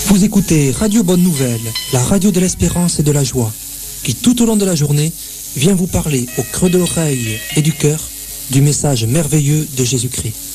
Vous écoutez Radio Bonne Nouvelle, la radio de l'espérance et de la joie, qui tout au long de la journée vient vous parler au creux de l'oreille et du cœur du message merveilleux de Jésus-Christ.